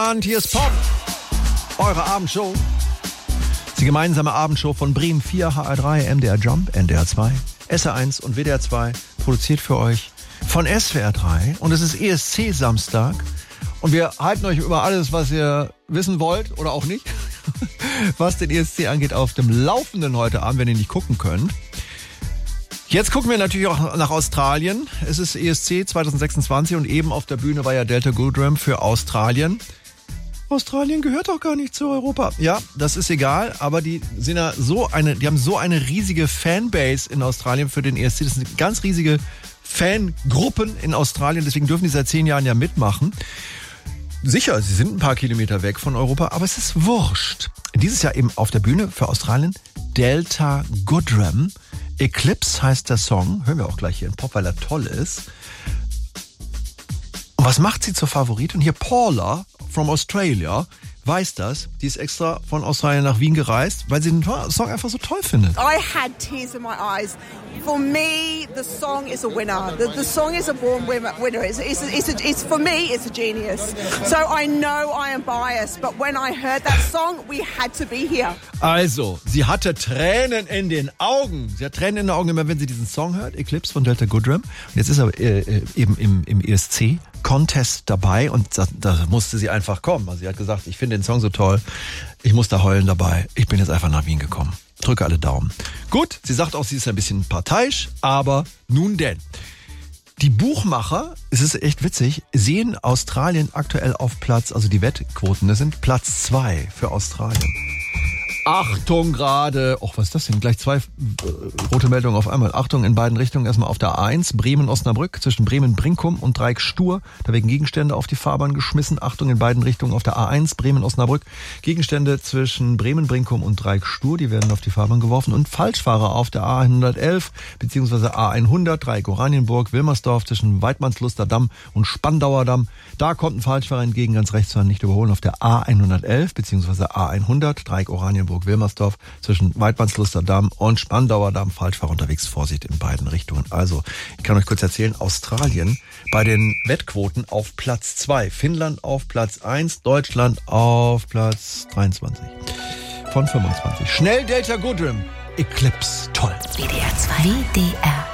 Abend, hier ist Pop, eure Abendshow. Die gemeinsame Abendshow von Bremen 4, HR3, MDR Jump, NDR 2, SR1 und WDR 2, produziert für euch von SWR 3. Und es ist ESC-Samstag. Und wir halten euch über alles, was ihr wissen wollt oder auch nicht, was den ESC angeht, auf dem Laufenden heute Abend, wenn ihr nicht gucken könnt. Jetzt gucken wir natürlich auch nach Australien. Es ist ESC 2026 und eben auf der Bühne war ja Delta Goodrem für Australien. Australien gehört doch gar nicht zu Europa. Ja, das ist egal, aber die haben so eine riesige Fanbase in Australien für den ESC. Das sind ganz riesige Fangruppen in Australien, deswegen dürfen die seit 10 Jahren ja mitmachen. Sicher, sie sind ein paar Kilometer weg von Europa, aber es ist wurscht. Dieses Jahr eben auf der Bühne für Australien Delta Goodrem. Eclipse heißt der Song. Hören wir auch gleich hier in Pop, weil er toll ist. Und was macht sie zur Favoritin? Hier Paula from Australia weiß das. Die ist extra von Australien nach Wien gereist, weil sie den Song einfach so toll findet. I had tears in my eyes. For me, the song is a winner. The song is a born winner. It's for me, it's a genius. So I know I am biased, but when I heard that song, we had to be here. Also, sie hatte Tränen in den Augen. Sie hat Tränen in den Augen immer, wenn sie diesen Song hört, Eclipse von Delta Goodrem. Und jetzt ist er eben im ESC-Contest dabei und da musste sie einfach kommen. Also sie hat gesagt, ich finde den Song so toll, ich muss da heulen dabei. Ich bin jetzt einfach nach Wien gekommen. Drücke alle Daumen. Gut, sie sagt auch, sie ist ein bisschen parteiisch, aber nun denn. Die Buchmacher, es ist echt witzig, sehen Australien aktuell auf Platz, also die Wettquoten, das sind Platz 2 für Australien. Achtung gerade, was ist das denn? Gleich 2 rote Meldungen auf einmal. Achtung in beiden Richtungen. Erstmal auf der A1 Bremen-Osnabrück zwischen Bremen-Brinkum und Dreieck-Stur. Da werden Gegenstände auf die Fahrbahn geschmissen. Achtung in beiden Richtungen auf der A1 Bremen-Osnabrück. Gegenstände zwischen Bremen-Brinkum und Dreieck-Stur, die werden auf die Fahrbahn geworfen. Und Falschfahrer auf der A111 bzw. A100 Dreieck-Oranienburg, Wilmersdorf zwischen Weidmannsluster-Damm und Spandauer Damm. Da kommt ein Falschfahrer entgegen, ganz rechts zu nicht überholen auf der A111 bzw. A100 Dreieck-Oranienburg Wilmersdorf zwischen Weidmannsluster Damm und Spandauer Damm. Falschfahrer unterwegs, Vorsicht in beiden Richtungen. Also, ich kann euch kurz erzählen, Australien bei den Wettquoten auf Platz 2, Finnland auf Platz 1, Deutschland auf Platz 23 von 25. Schnell Delta Goodrem, Eclipse, toll. WDR 2. WDR